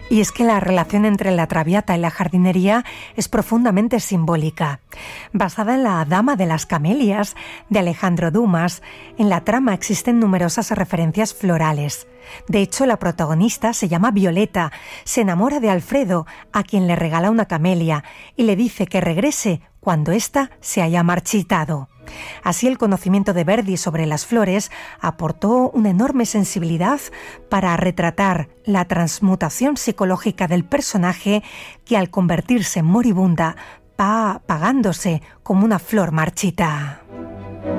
Y es que la relación entre la Traviata y la jardinería es profundamente simbólica. Basada en la Dama de las Camelias de Alejandro Dumas, en la trama existen numerosas referencias florales. De hecho, la protagonista se llama Violeta, se enamora de Alfredo, a quien le regala una camelia, y le dice que regrese cuando ésta se haya marchitado. Así, el conocimiento de Verdi sobre las flores aportó una enorme sensibilidad para retratar la transmutación psicológica del personaje que, al convertirse en moribunda, va apagándose como una flor marchita.